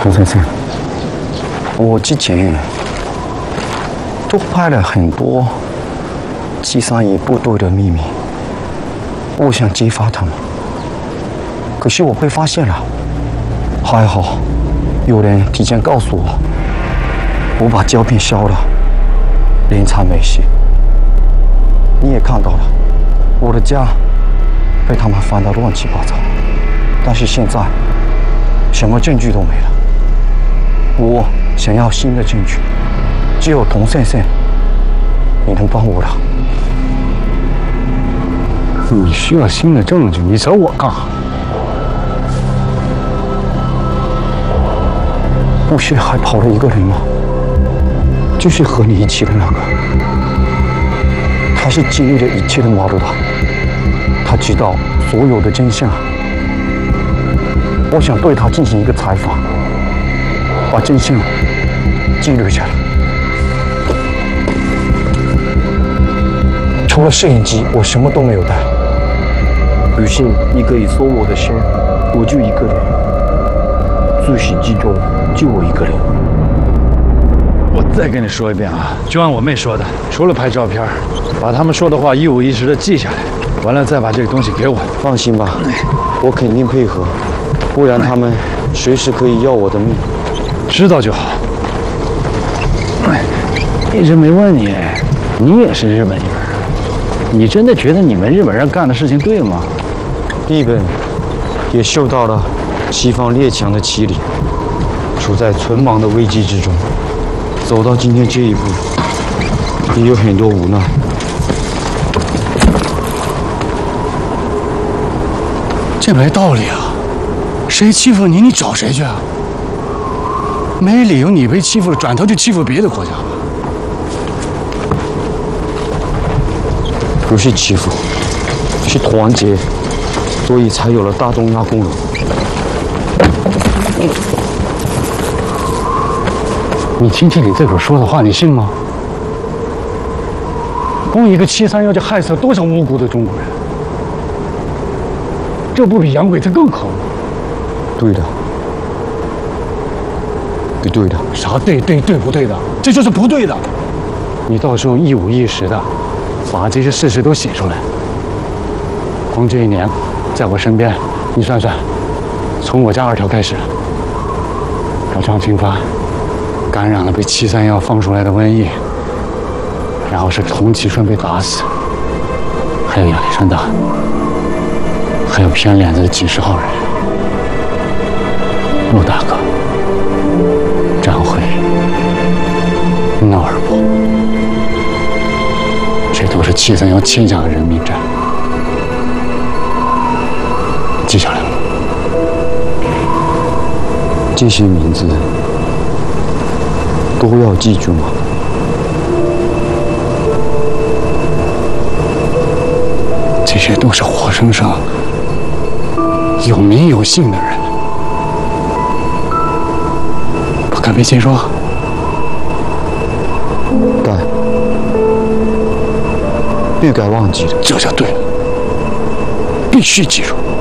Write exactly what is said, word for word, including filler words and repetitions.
童先生，我之前都拍了很多七三一部队的秘密，我想揭发他们，可是我被发现了。还好，有人提前告诉我，我把胶片烧了，连残没事。你也看到了，我的家被他们翻得乱七八糟，但是现在什么证据都没了。我想要新的证据，只有童先生你能帮我了。 你需要新的证据，你找我干啥？ 不是还跑了一个人吗？就是和你一起的那个，他是经历了一切的马路的，他知道所有的真相。我想对他进行一个采访，把真相记录下来。除了摄影机，我什么都没有带。鲁迅，你可以说我的身，我就一个人，自始至终就我一个人。 我再跟你说一遍啊，就按我妹说的，除了拍照片，把他们说的话一五一十的记下来，完了再把这个东西给我。 放心吧，我肯定配合，不然他们随时可以要我的命。 知道就好。一直没问你，你也是日本人，你真的觉得你们日本人干的事情对吗？ 日本也受到了西方列强的欺凌，处在存亡的危机之中，走到今天这一步，也有很多无奈。 这没道理啊！谁欺负你，你找谁去啊？没理由你被欺负了，转头就欺负别的国家。 不是欺负，是团结，所以才有了大东亚共荣。 你听听你自个儿说的话，你信吗？光一个七三幺就害死了多少无辜的中国人？这不比洋鬼子更可恶？ 对的，不对的。 啥对对对不对的？这就是不对的。你到时候一五一十的把这些事实都写出来。光这一年，在我身边，你算算，从我家二条开始，到张清发感染了被七三幺放出来的瘟疫，然后是童其顺被打死，还有亚历山大，还有偏脸子的几十号人，陆大哥、张辉、纳尔博，这都是七三幺欠下的人民债，记下来了吗？ 这些名字都要记住吗？ 这些都是活生生有名有姓的人，不敢没听说？ 该，不该忘记的。 这就对了，必须记住。